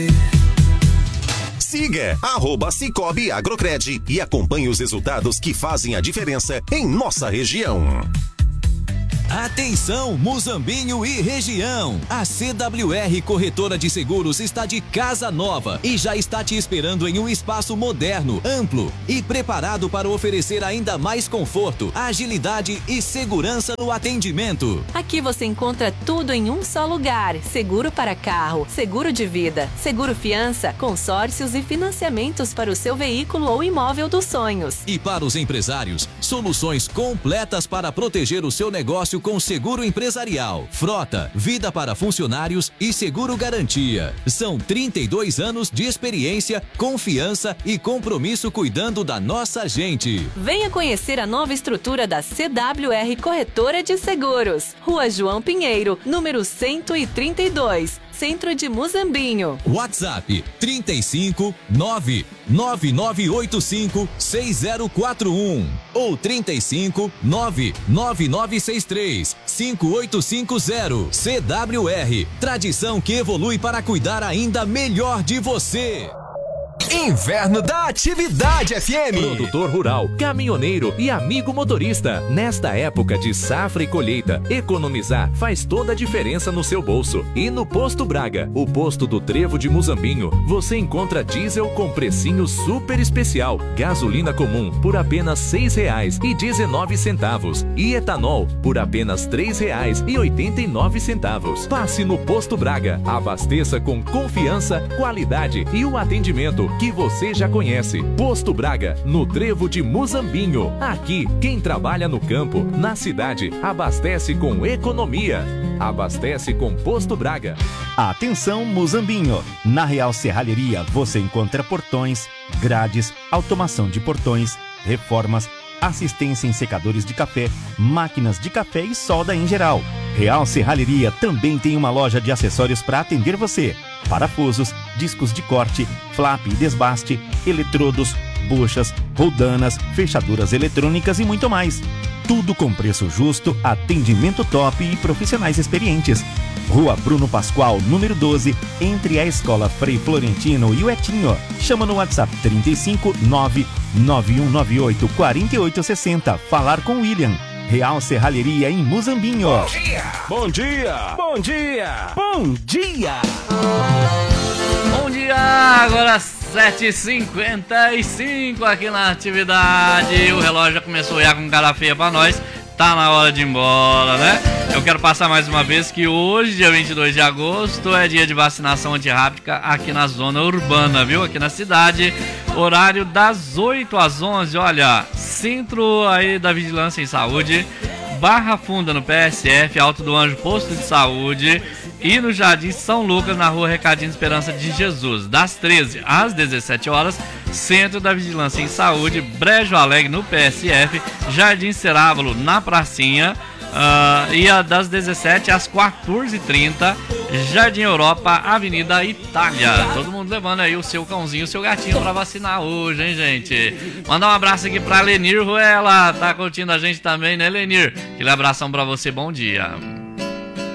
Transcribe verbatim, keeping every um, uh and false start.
Siga arroba Cicobi Agrocred e acompanhe os resultados que fazem a diferença em nossa região. Atenção, Muzambinho e região! A C W R Corretora de Seguros está de casa nova e já está te esperando em um espaço moderno, amplo e preparado para oferecer ainda mais conforto, agilidade e segurança no atendimento. Aqui você encontra tudo em um só lugar: seguro para carro, seguro de vida, seguro fiança, consórcios e financiamentos para o seu veículo ou imóvel dos sonhos. E para os empresários, soluções completas para proteger o seu negócio com seguro empresarial, frota, vida para funcionários e seguro garantia. São trinta e dois anos de experiência, confiança e compromisso cuidando da nossa gente. Venha conhecer a nova estrutura da C W R Corretora de Seguros. Rua João Pinheiro, número cento e trinta e dois. Centro de Muzambinho. WhatsApp trinta e cinco, nove nove nove oito cinco, seis zero quatro um ou trinta e cinco, nove nove nove seis três, cinco oito cinco zero. C W R, tradição que evolui para cuidar ainda melhor de você. Inverno da Atividade F M. Produtor rural, caminhoneiro e amigo motorista. Nesta época de safra e colheita, economizar faz toda a diferença no seu bolso. E no Posto Braga, o posto do Trevo de Muzambinho, você encontra diesel com precinho super especial. Gasolina comum por apenas seis reais e dezenove centavos. E etanol por apenas três reais e oitenta e nove centavos. Passe no Posto Braga, abasteça com confiança, qualidade e o atendimento que você já conhece. Posto Braga, no Trevo de Muzambinho. Aqui, quem trabalha no campo, na cidade, abastece com economia. Abastece com Posto Braga. Atenção, Muzambinho! Na Real Serralheria você encontra portões, grades, automação de portões, reformas, assistência em secadores de café, máquinas de café e solda em geral. Real Serralheria também tem uma loja de acessórios para atender você. Parafusos, discos de corte, flap e desbaste, eletrodos, buchas, roldanas, fechaduras eletrônicas e muito mais. Tudo com preço justo, atendimento top e profissionais experientes. Rua Bruno Pascoal, número doze, entre a Escola Frei Florentino e o Etinho. Chama no WhatsApp trinta e cinco, nove nove um nove oito, quatro oito seis zero. Falar com William. Real Serralheria em Muzambinho. Bom dia! Bom dia! Bom dia! Bom dia! Bom dia! Agora sete e cinquenta e cinco aqui na atividade. O relógio já começou já com cara feia pra nós. Tá na hora de ir embora, né? Eu quero passar mais uma vez que hoje, dia vinte e dois de agosto, é dia de vacinação antirrábica aqui na zona urbana, viu? Aqui na cidade, horário das oito às onze, olha, centro aí da Vigilância em Saúde, Barra Funda no P S F, Alto do Anjo Posto de Saúde e no Jardim São Lucas, na Rua Recadinho Esperança de Jesus, das treze às dezessete horas, Centro da Vigilância em Saúde, Brejo Alegre no P S F, Jardim Cerávulo na Pracinha, uh, e a das dezessete às quatorze e trinta, Jardim Europa, Avenida Itália. Todo mundo levando aí o seu cãozinho, o seu gatinho pra vacinar hoje, hein, gente? Mandar um abraço aqui pra Lenir Ruela, tá curtindo a gente também, né, Lenir? Aquele abração pra você, bom dia.